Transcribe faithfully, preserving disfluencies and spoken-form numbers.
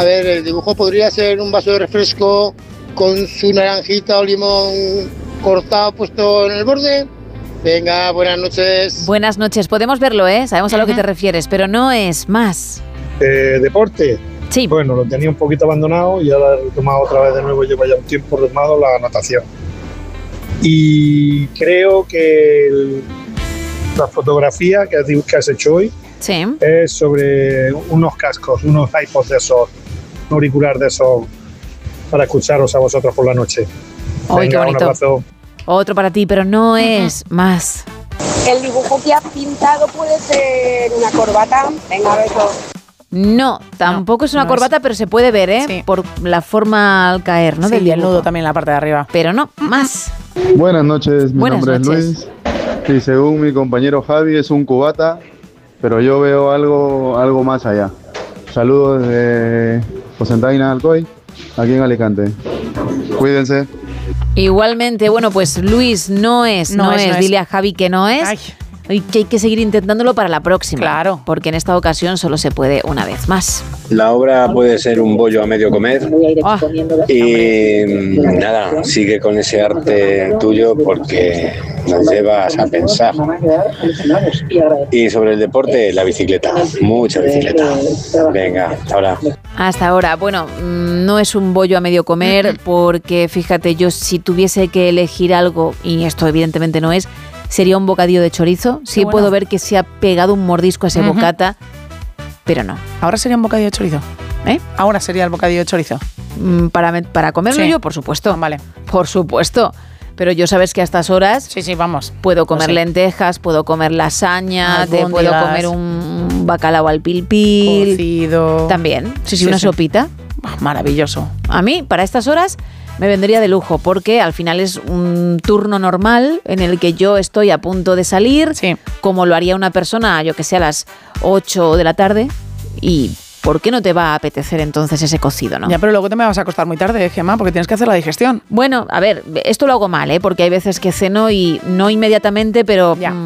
A ver, el dibujo podría ser un vaso de refresco con su naranjita o limón cortado puesto en el borde. Venga, buenas noches. Buenas noches, podemos verlo, ¿eh? Sabemos a lo que te refieres, pero no es más. Eh, ¿Deporte? Sí. Bueno, lo tenía un poquito abandonado y ahora he retomado otra vez de nuevo, llevo ya un tiempo retomado la natación. Y creo que el, la fotografía que has, que has hecho hoy sí. es sobre unos cascos, unos iPods de esos, un auricular de esos, para escucharos a vosotros por la noche. ¡Ay, qué bonito! Un abrazo. Otro para ti, pero no es uh-huh. más. El dibujo que has pintado puede ser una corbata. Venga, beso. No, tampoco no, es una no corbata, es. Pero se puede ver, ¿eh? Sí. Por la forma al caer, ¿no? Sí, del y el nudo también en la parte de arriba. Pero no, más. Buenas noches, mi Buenas nombre noches. es Luis. Y según mi compañero Javi, es un cubata, pero yo veo algo, algo más allá. Saludos desde Josentaina Alcoy, aquí en Alicante. Cuídense. Igualmente, bueno, pues Luis, no es, no, no es, es. No Dile es. a Javi que no es. Ay. Y que hay que seguir intentándolo para la próxima. Claro. Porque en esta ocasión solo se puede una vez más. La obra puede ser un bollo a medio comer. Oh, y nada, sigue con ese arte tuyo porque nos llevas a pensar. Y sobre el deporte, la bicicleta. Mucha bicicleta. Venga, hasta ahora. Hasta ahora. Bueno, no es un bollo a medio comer porque, fíjate, yo si tuviese que elegir algo, y esto evidentemente no es, sería un bocadillo de chorizo. Sí bueno. Puedo ver que se ha pegado un mordisco a ese uh-huh. bocata, pero no. ¿Ahora sería un bocadillo de chorizo? ¿Eh? ¿Ahora sería el bocadillo de chorizo? Mm, para, para comerlo sí. yo, por supuesto. Vale. Por supuesto. Pero yo sabes que a estas horas sí, sí, vamos. puedo comer sí. lentejas, puedo comer lasaña, te puedo comer un bacalao al pil pil. Cocido. También. Sí, sí, sí una sí. sopita. Maravilloso. A mí, para estas horas, me vendría de lujo, porque al final es un turno normal en el que yo estoy a punto de salir, sí. como lo haría una persona, yo que sé, a las ocho de la tarde, y ¿por qué no te va a apetecer entonces ese cocido, no? Ya, pero luego te me vas a acostar muy tarde, Gemma, porque tienes que hacer la digestión. Bueno, a ver, esto lo hago mal, ¿eh? Porque hay veces que ceno y no inmediatamente, pero... Ya.